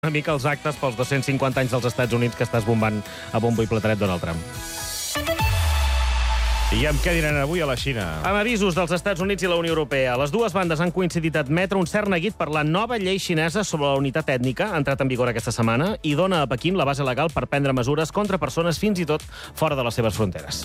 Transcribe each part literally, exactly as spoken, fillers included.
Una mica els actes pels dos-cents cinquanta anys dels Estats Units que estàs bombant a bombo i plateret Donald Trump. I amb què diran avui a la Xina? Amb avisos dels Estats Units i la Unió Europea. Les dues bandes han coincidit a admetre un cert neguit per la nova llei xinesa sobre la unitat ètnica, ha entrat en vigor aquesta setmana, i dona a Pequín la base legal per prendre mesures contra persones fins i tot fora de les seves fronteres.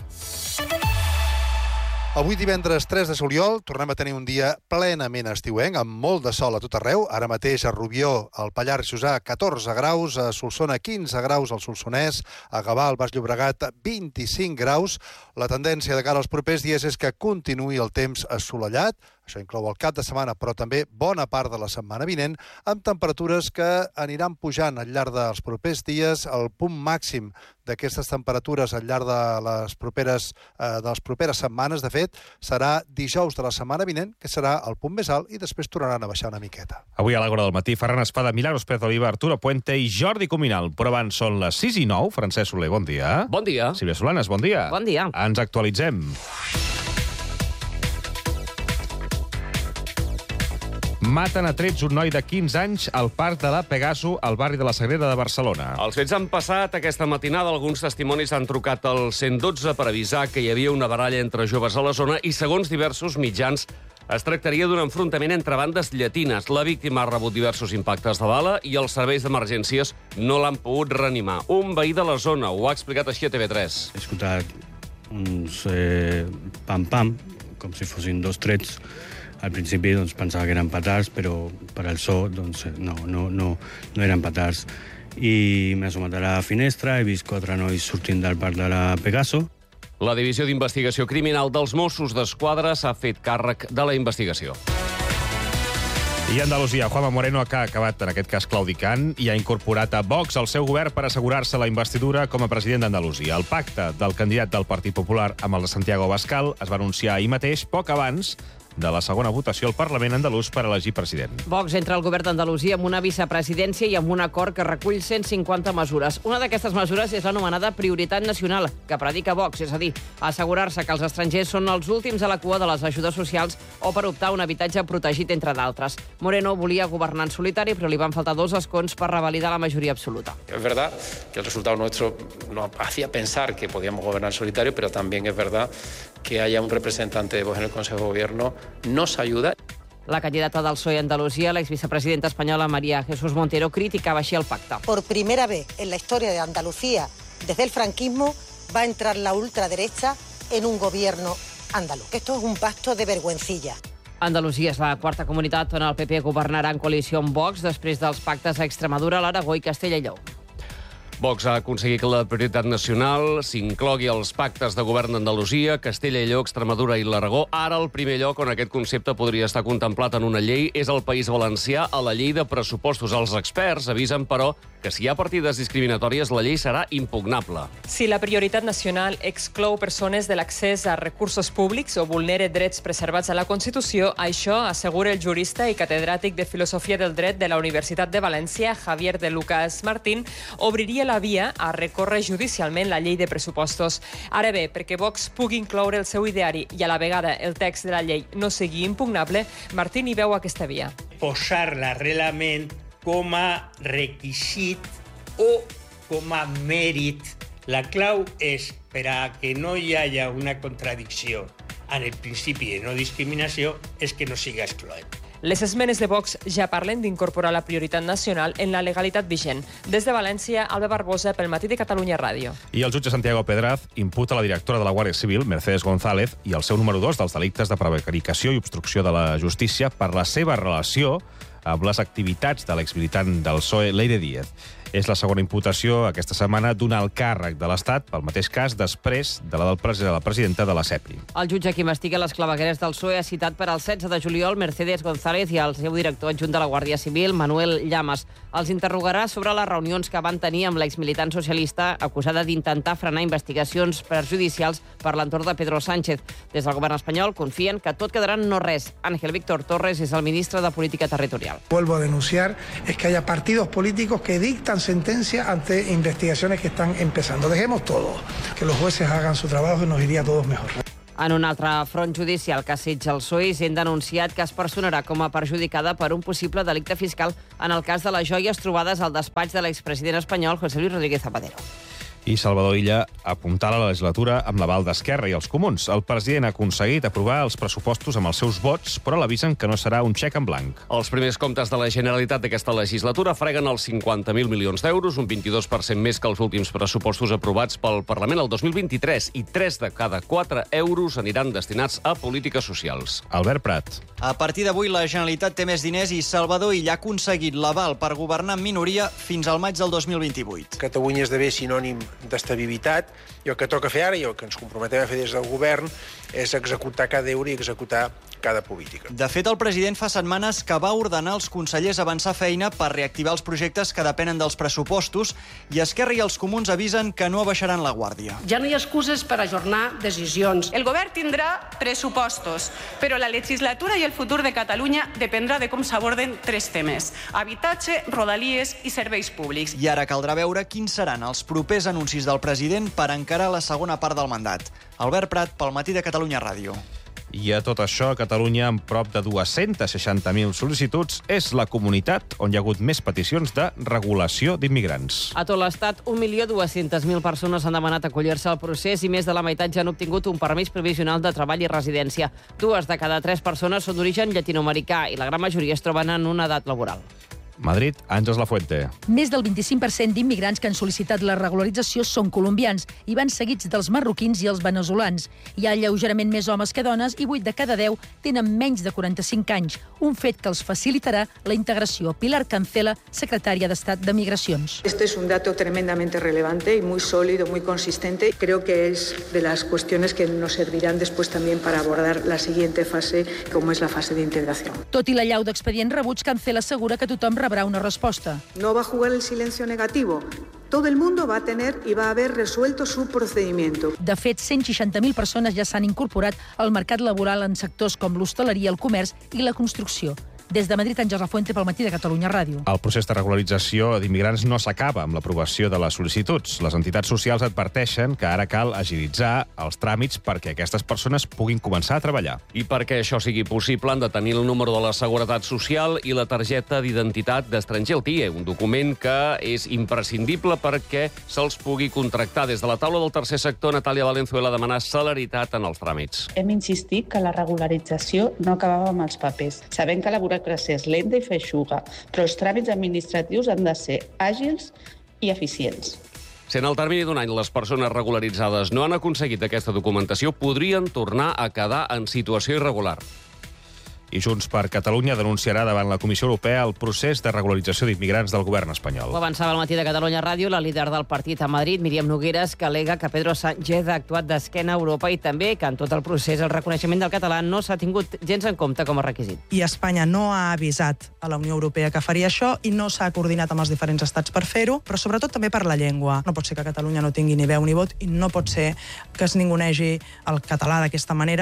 Avui, divendres tres de juliol, tornem a tenir un dia plenament estiuenc, amb molt de sol a tot arreu. Ara mateix a Rubió, al Pallars Jussà, catorze graus, a Solsona, quinze graus al Solsonès, a Gavà, al Baix Llobregat, vint-i-cinc graus. La tendència de cara als propers dies és que continuï el temps assolellat. Això inclou el cap de setmana, però també bona part de la setmana vinent, amb temperatures que aniran pujant al llarg dels propers dies. El punt màxim d'aquestes temperatures al llarg de les properes, eh, de les properes setmanes, de fet, serà dijous de la setmana vinent, que serà el punt més alt, i després tornaran a baixar una miqueta. Avui a l'Àgora del matí, Ferran Espada, Milagros Pérez Oliva, Arturo Puente i Jordi Cuminal. Però abans són les sis i nou. Francesc Soler, bon dia. Bon dia. Sílvia Solanes, bon dia. Bon dia. Ens actualitzem. Maten a trets un noi de quinze anys al parc de la Pegaso, al barri de la Sagrera de Barcelona. Els fets han passat aquesta matinada. Alguns testimonis han trucat al cent dotze per avisar que hi havia una baralla entre joves a la zona i, segons diversos mitjans, es tractaria d'un enfrontament entre bandes llatines. La víctima ha rebut diversos impactes de bala i els serveis d'emergències no l'han pogut reanimar. Un veí de la zona ho ha explicat així a T V tres. He escoltat uns eh, pam-pam, com si fossin dos trets. Al principi doncs, pensava que eren petards, però per al so doncs, no, no, no, no eren petards. I m'he assomat a la finestra, he vist quatre nois sortint del parc de la Pegaso. La Divisió d'Investigació Criminal dels Mossos d'Esquadra s'ha fet càrrec de la investigació. I Andalusia, Juanma Moreno ha acabat, en aquest cas, claudicant i ha incorporat a Vox al seu govern per assegurar-se la investidura com a president d'Andalusia. El pacte del candidat del Partit Popular amb el de Santiago Abascal es va anunciar ahir mateix, poc abans de la segona votació al Parlament andalús per elegir president. Vox entra al govern d'Andalusia amb una vicepresidència i amb un acord que recull cent cinquanta mesures. Una d'aquestes mesures és l'anomenada prioritat nacional, que predica Vox, és a dir, assegurar-se que els estrangers són els últims a la cua de les ajudes socials o per optar a un habitatge protegit, entre d'altres. Moreno volia governar en solitari, però li van faltar dos escons per revalidar la majoria absoluta. Es verdad que el resultado nuestro nos hacía pensar que podíamos gobernar en solitario, pero también es verdad que haya un representante de Vox en el Consejo de Gobierno nos ayuda. La candidata del P S O E a Andalusia, la exvicepresidenta espanyola María Jesús Montero, criticava així el pacte. Por primera vez en la historia de Andalucía, desde el franquismo, va a entrar la ultraderecha en un gobierno andaluz. Esto es un pacto de vergüencilla. Andalusia és la quarta comunitat on el P P governarà en coalició amb Vox després dels pactes a Extremadura, l'Aragó i Castella i Lleó. Vox ha aconseguit que la prioritat nacional s'inclogui als pactes de govern d'Andalusia, Castella i Lleó, Extremadura i l'Aragó. Ara, el primer lloc on aquest concepte podria estar contemplat en una llei és el País Valencià, a la llei de pressupostos. Els experts avisen, però, que si hi ha partides discriminatòries, la llei serà impugnable. Si la prioritat nacional exclou persones de l'accés a recursos públics o vulnera drets preservats a la Constitució, això, assegura el jurista i catedràtic de Filosofia del Dret de la Universitat de València, Javier de Lucas Martín, obriria la via a recórrer judicialment la llei de pressupostos. Ara bé, perquè Vox pugui incloure el seu ideari i a la vegada el text de la llei no sigui impugnable, Martín hi veu aquesta via. Posar-la realment com a requisit o com a mèrit. La clau és, per a que no hi hagi una contradicció en el principi de no discriminació, és que no siga excloent. Les esmenes de Vox ja parlen d'incorporar la prioritat nacional en la legalitat vigent. Des de València, Alba Barbosa, pel Matí de Catalunya Ràdio. I el jutge Santiago Pedraz imputa la directora de la Guàrdia Civil, Mercedes González, i el seu número dos dels delictes de prevaricació i obstrucció de la justícia per la seva relació amb les activitats de l'exmilitant del P S O E, Leire Díez. És la segona imputació aquesta setmana d'un alt càrrec de l'Estat pel mateix cas després de la del pres de la presidenta de la CEPI. El jutge que investiga les clavegueres del P S O E ha citat per al setze de juliol Mercedes González i el seu director adjunt de la Guàrdia Civil, Manuel Llamas. Els interrogarà sobre les reunions que van tenir amb l'exmilitant socialista acusada d'intentar frenar investigacions perjudicials per l'entorn de Pedro Sánchez. Des del govern espanyol confien que tot quedarà en no res. Ángel Víctor Torres és el ministre de Política Territorial. Vuelvo a denunciar es que haya partidos políticos que dictan sentencia ante investigaciones que están empezando. Dejemos todo, que los jueces hagan su trabajo y nos iría a todos mejor. En un altre front judicial que assetja el P S O E, hem denunciat que es personarà com a perjudicada per un possible delicte fiscal en el cas de les joies trobades al despatx de l'expresident espanyol José Luis Rodríguez Zapatero. I Salvador Illa apuntala la legislatura amb l'aval d'Esquerra i els comuns. El president ha aconseguit aprovar els pressupostos amb els seus vots, però l'avisen que no serà un xec en blanc. Els primers comptes de la Generalitat d'aquesta legislatura freguen els cinquanta mil milions d'euros, un vint-i-dos per cent més que els últims pressupostos aprovats pel Parlament el dos mil vint-i-tres, i tres de cada quatre euros aniran destinats a polítiques socials. Albert Prat. A partir d'avui, la Generalitat té més diners i Salvador Illa ha aconseguit l'aval per governar en minoria fins al maig del dos mil vint-i-vuit. Catalunya esdevé sinònim d'estabilitat i el que toca fer ara i el que ens comprometem a fer des del govern és executar cada euro i executar cada política. De fet, el president fa setmanes que va ordenar als consellers avançar feina per reactivar els projectes que depenen dels pressupostos i Esquerra i els comuns avisen que no abaixaran la guàrdia. Ja no hi ha excuses per ajornar decisions. El govern tindrà pressupostos, però la legislatura i el futur de Catalunya dependrà de com s'aborden tres temes: habitatge, rodalies i serveis públics. I ara caldrà veure quins seran els propers anuncis del president per encarar la segona part del mandat. Albert Prat, pel Matí de Catalunya Ràdio. I a tot això, Catalunya, amb prop de dues-centes seixanta mil sol·licituds, és la comunitat on hi ha hagut més peticions de regulació d'immigrants. A tot l'estat, un milió dues-centes mil persones han demanat acollir-se al procés i més de la meitat ja han obtingut un permís provisional de treball i residència. Dues de cada tres persones són d'origen llatinoamericà i la gran majoria es troben en una edat laboral. Madrid, Àngels Lafuente. Més del vint-i-cinc per cent d'immigrants que han sol·licitat la regularització són colombians i van seguits dels marroquins i els veneçolans. Hi ha lleugerament més homes que dones i vuit de cada deu tenen menys de quaranta-cinc anys, un fet que els facilitarà la integració. Pilar Cancela, secretària d'Estat de Migracions. Este es un dato tremendamente relevante y muy sólido, muy consistente. Creo que es de las cuestiones que nos servirán después también para abordar la siguiente fase, como es la fase de integración. Tot i la llau d'expedients rebuts, Cancela assegura que tothom rebrà una resposta. No va a jugar el silencio negativo. Todo el mundo va a tener y va a haber resuelto su procedimiento. De fet, cent seixanta mil persones ja s'han incorporat al mercat laboral en sectors com l'hostaleria, el comerç i la construcció. Des de Madrid, Àngels Lafuente, pel Matí de Catalunya Ràdio. El procés de regularització d'immigrants no s'acaba amb l'aprovació de les sol·licituds. Les entitats socials adverteixen que ara cal agilitzar els tràmits perquè aquestes persones puguin començar a treballar. I perquè això sigui possible han de tenir el número de la Seguretat Social i la targeta d'identitat d'estranger, el T I E, un document que és imprescindible perquè se'ls pugui contractar. Des de la taula del tercer sector, Natàlia Valenzuela demana celeritat en els tràmits. Hem insistit que la regularització no acabava amb els papers. Sabem que la burocràcia és lenta i feixuga, però els tràmits administratius han de ser àgils i eficients. Si en el termini d'un any les persones regularitzades no han aconseguit aquesta documentació, podrien tornar a quedar en situació irregular. I Junts per Catalunya denunciarà davant la Comissió Europea el procés de regularització d'immigrants del govern espanyol. Ho avançava al Matí de Catalunya Ràdio la líder del partit a Madrid, Míriam Nogueras, que al·lega que Pedro Sánchez ha actuat d'esquena a Europa i també que en tot el procés el reconeixement del català no s'ha tingut gens en compte com a requisit. I Espanya no ha avisat a la Unió Europea que faria això i no s'ha coordinat amb els diferents estats per fer-ho, però sobretot també per la llengua. No pot ser que Catalunya no tingui ni veu ni vot i no pot ser que es ningunegi el català d'aquesta manera.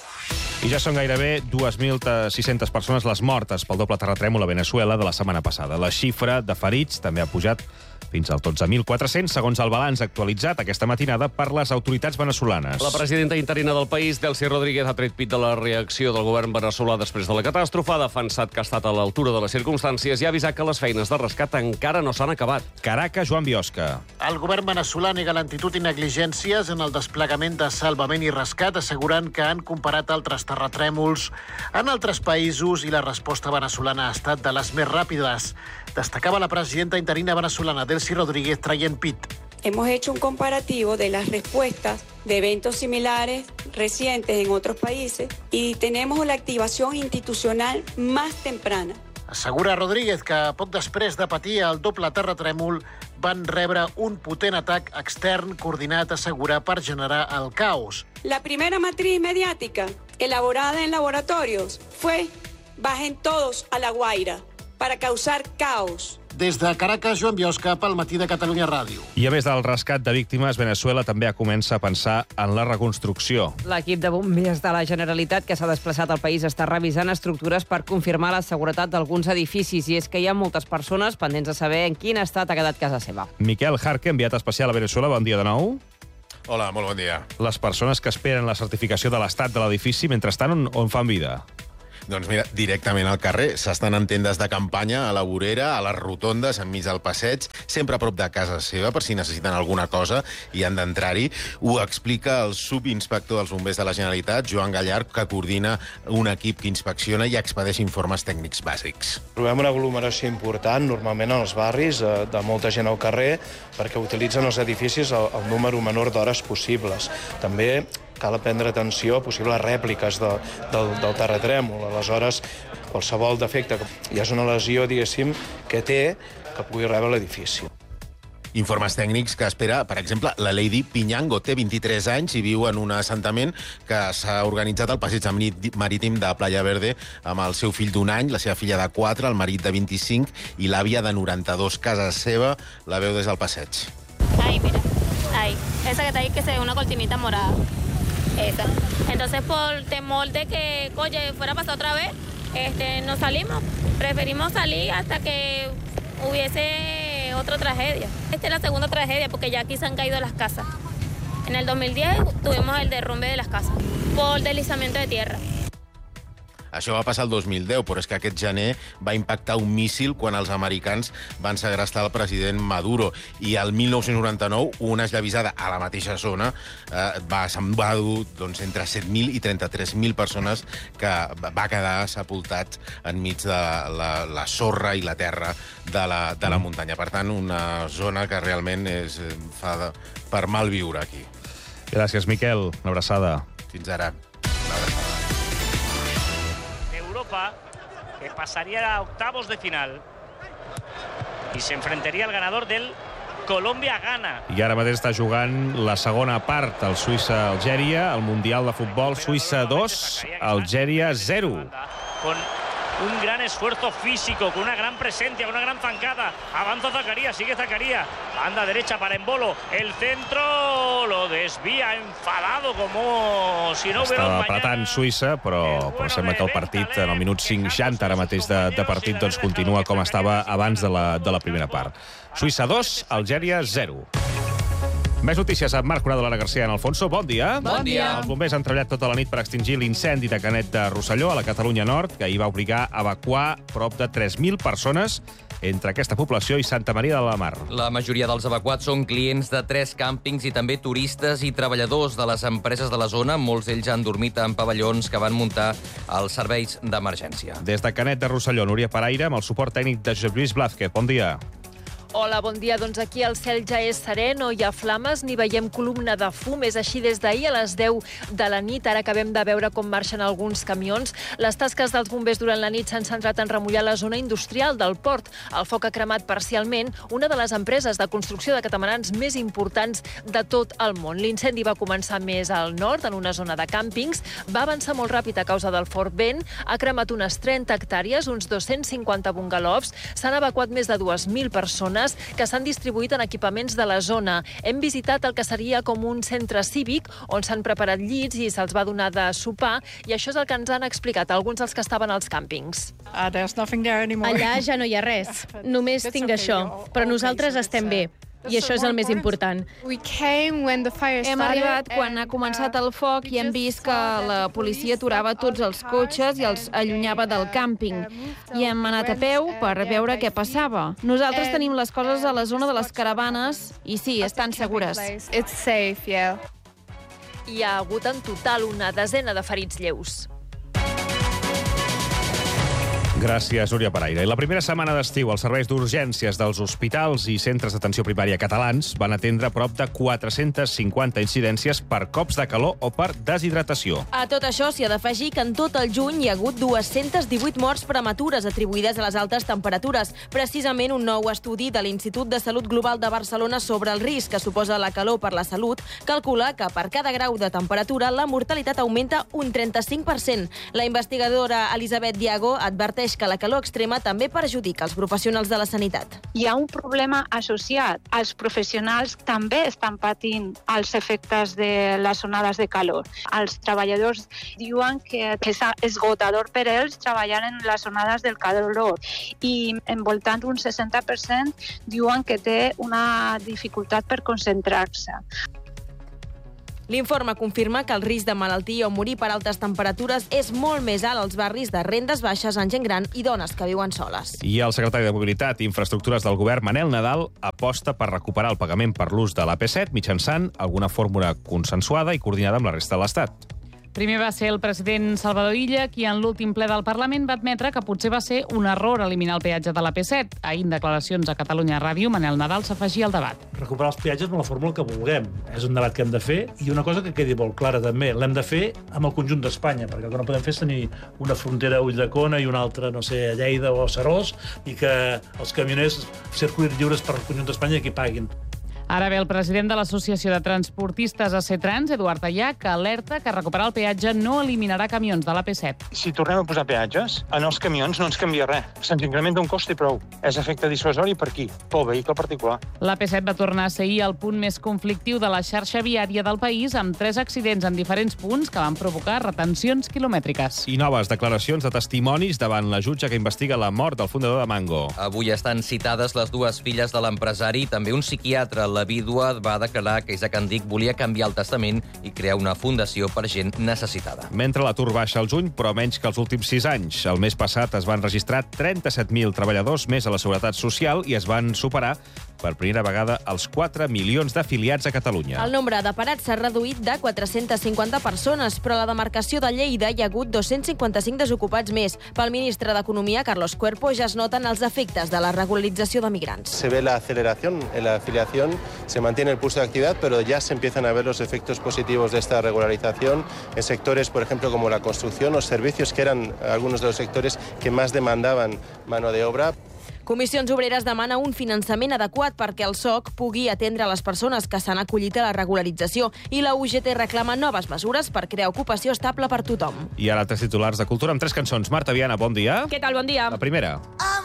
I ja són gairebé dues mil sis-centes persones les mortes pel doble terratrèmol a Veneçuela de la setmana passada. La xifra de ferits també ha pujat fins als dotze mil quatre-cents, segons el balanç actualitzat aquesta matinada per les autoritats veneçolanes. La presidenta interina del país, Delcy Rodríguez, ha tret pit de la reacció del govern veneçolà després de la catàstrofe, ha defensat que ha estat a l'altura de les circumstàncies i ha avisat que les feines de rescat encara no s'han acabat. Caracas, Joan Biosca. El govern veneçolà nega lentitud i negligències en el desplegament de salvament i rescat, assegurant que han comparat altres terratrèmols en altres països i la resposta veneçolana ha estat de les més ràpides. Destacava la presidenta interina venezolana, Delcy Rodríguez, traient pit. Hemos hecho un comparativo de las respuestas de eventos similares recientes en otros países y tenemos la activación institucional más temprana. Assegura Rodríguez que poc després de patir el doble terratrèmol van rebre un potent atac extern coordinat, assegura, per generar el caos. La primera matriz mediática elaborada en laboratorios fue bajen todos a La Guaira para causar caos. Des de Caracas, Joan Biosca, pel Matí de Catalunya Ràdio. I a més del rescat de víctimes, Veneçuela també comença a pensar en la reconstrucció. L'equip de bombers de la Generalitat que s'ha desplaçat al país està revisant estructures per confirmar la seguretat d'alguns edificis i és que hi ha moltes persones pendents de saber en quin estat ha quedat casa seva. Miquel Jarque, enviat especial a Veneçuela, bon dia de nou. Hola, molt bon dia. Les persones que esperen la certificació de l'estat de l'edifici, mentrestant, on, on fan vida? Doncs mira, directament al carrer. S'estan en tendes de campanya, a la vorera, a les rotondes, enmig del passeig, sempre a prop de casa seva, per si necessiten alguna cosa i han d'entrar-hi. Ho explica el subinspector dels bombers de la Generalitat, Joan Gallard, que coordina un equip que inspecciona i expedeix informes tècnics bàsics. Trobem una aglomeració important, normalment als barris, de molta gent al carrer, perquè utilitzen els edificis el, el número menor d'hores possibles. També cal prendre atenció a possibles rèpliques de, del, del terratrèmol. Aleshores, qualsevol defecte que hi hagi una lesió, diguéssim, que té, que pugui rebre l'edifici. Informes tècnics que espera, per exemple, la Lady Piñango. Té vint-i-tres anys i viu en un assentament que s'ha organitzat al passeig marítim de Playa Verde amb el seu fill d'un any, la seva filla de quatre, el marit de vint-i-cinc i l'àvia de noranta-dos. Casa seva la veu des del passeig. Ahí, mira. Ahí. Esa que está ahí que se ve una cortinita morada. Esa. Entonces, por temor de que, oye, fuera a pasar otra vez, este, nos salimos. Preferimos salir hasta que hubiese otra tragedia. Esta es la segunda tragedia porque ya aquí se han caído las casas. En el dos mil diez tuvimos el derrumbe de las casas por deslizamiento de tierra. Això va passar el dos mil deu, però és que aquest gener va impactar un míssil quan els americans van segrestar el president Maduro. I el mil nou-cents noranta-nou, una esllavissada a la mateixa zona eh, va, se'n va dur doncs, entre set mil i trenta-tres mil persones que va quedar sepultats enmig de la, la sorra i la terra de la, de la muntanya. Per tant, una zona que realment és, fa de, per mal viure aquí. Gràcies, Miquel. Una abraçada. Fins ara. Que pasaría a octavos de final y se enfrentaría al ganador del Colòmbia-Ghana. I ara mateix està jugant la segona part, el Suïssa-Algèria, el Mundial de Futbol, Suïssa dos, Algèria zero. Con un gran esfuerzo físico, con una gran presencia, con una gran zancada. Avanza Zakaria, sigue Zakaria. Banda derecha para Embolo. El centro lo desvía enfadado como si no hubiera un mañana. Estava apretant Suïssa, però, però sembla que el partit, en el minut cinquanta ara mateix de, de partit, doncs continua com estava abans de la, de la primera part. Suïssa dos, Algèria zero. Més notícies amb Marc Conado, Lara García, en Alfonso. Bon dia. Bon dia. Els bombers han treballat tota la nit per extingir l'incendi de Canet de Rosselló, a la Catalunya Nord, que ahir va obligar a evacuar prop de tres mil persones entre aquesta població i Santa Maria de la Mar. La majoria dels evacuats són clients de tres càmpings i també turistes i treballadors de les empreses de la zona. Molts d'ells han dormit en pavellons que van muntar els serveis d'emergència. Des de Canet de Rosselló, Núria Paraire, amb el suport tècnic de Josep Lluís Blázquez. Bon dia. Hola, bon dia. Doncs aquí el cel ja és serè, no hi ha flames ni veiem columna de fum. És així des d'ahir a les deu de la nit. Ara acabem de veure com marxen alguns camions. Les tasques dels bombers durant la nit s'han centrat en remullar la zona industrial del port. El foc ha cremat parcialment una de les empreses de construcció de catamarans més importants de tot el món. L'incendi va començar més al nord, en una zona de càmpings. Va avançar molt ràpid a causa del fort vent. Ha cremat unes trenta hectàrees, uns dos-cents cinquanta bungalows. S'han evacuat més de dues mil persones que s'han distribuït en equipaments de la zona. Hem visitat el que seria com un centre cívic on s'han preparat llits i se'ls va donar de sopar, i això és el que ens han explicat alguns dels que estaven als càmpings. Allà ja no hi ha res. Només tinc això. Però nosaltres estem bé. I això és el més important. Hem arribat quan ha començat el foc i hem vist que la policia aturava tots els cotxes i els allunyava del càmping. I hem anat a peu per veure què passava. Nosaltres tenim les coses a la zona de les caravanes i sí, estan segures. Hi ha hagut en total una desena de ferits lleus. Gràcies, Núria Paraire. I la primera setmana d'estiu, els serveis d'urgències dels hospitals i centres d'atenció primària catalans van atendre prop de quatre-centes cinquanta incidències per cops de calor o per deshidratació. A tot això s'hi ha d'afegir que en tot el juny hi ha hagut dues-centes divuit morts prematures atribuïdes a les altes temperatures. Precisament un nou estudi de l'Institut de Salut Global de Barcelona sobre el risc que suposa la calor per la salut calcula que per cada grau de temperatura la mortalitat augmenta un trenta-cinc per cent. La investigadora Elisabet Diago adverteix que la calor extrema també perjudica els professionals de la sanitat. Hi ha un problema associat. Els professionals també estan patint els efectes de les onades de calor. Els treballadors diuen que és esgotador per ells treballar en les onades del calor i en voltant d'un seixanta per cent diuen que té una dificultat per concentrar-se. L'informe confirma que el risc de malaltia o morir per altes temperatures és molt més alt als barris de rendes baixes en gent gran i dones que viuen soles. I el secretari de Mobilitat i Infraestructures del govern, Manel Nadal, aposta per recuperar el pagament per l'ús de l'A P set mitjançant alguna fórmula consensuada i coordinada amb la resta de l'Estat. Primer va ser el president Salvador Illa qui en l'últim ple del Parlament va admetre que potser va ser un error eliminar el peatge de l'A P set. Ahir, en declaracions a Catalunya Ràdio, Manel Nadal s'afegia al debat. Recuperar els peatges amb la fórmula que vulguem. És un debat que hem de fer i una cosa que quedi molt clara també. L'hem de fer amb el conjunt d'Espanya, perquè el que no podem fer és tenir una frontera a Ulldecona i una altra, no sé, a Lleida o a Serós, i que els camioners circulin lliures per el conjunt d'Espanya i que paguin. Ara ve el president de l'Associació de Transportistes A C Trans, Eduard Tallà, que alerta que recuperar el peatge no eliminarà camions de l'A P set. Si tornem a posar peatges, en els camions no ens canvia res. Se'ns incrementa un cost i prou. És efecte dissuasori per qui? Pel vehicle particular. L'A P set va tornar a ser ahir el punt més conflictiu de la xarxa viària del país, amb tres accidents en diferents punts que van provocar retencions quilomètriques. I noves declaracions de testimonis davant la jutge que investiga la mort del fundador de Mango. Avui estan citades les dues filles de l'empresari i també un psiquiatre. La vídua va declarar que Isaac Andic volia canviar el testament i crear una fundació per gent necessitada. Mentre l'atur baixa al juny, però menys que els últims sis anys. El mes passat es van registrar trenta-set mil treballadors més a la Seguretat Social i es van superar per primera vegada els quatre milions d'afiliats a Catalunya. El nombre de parats s'ha reduït de quatre-centes cinquanta persones, però a la demarcació de Lleida hi ha hagut dos-cents cinquanta-cinc desocupats més. Pel ministre d'Economia, Carlos Cuerpo, ja es noten els efectes de la regularització de migrants. Se ve la aceleración en la afiliación, se mantiene el pulso de actividad, pero ya se empiezan a ver los efectos positivos de esta regularización en sectores, por ejemplo, como la construcción o servicios, que eran algunos de los sectores que más demandaban mano de obra. Comissions Obreres demana un finançament adequat perquè el S O C pugui atendre les persones que s'han acollit a la regularització i la U G T reclama noves mesures per crear ocupació estable per tothom. I ara tres titulars de cultura amb tres cançons. Marta Viana, bon dia. Què tal, bon dia? La primera. I'm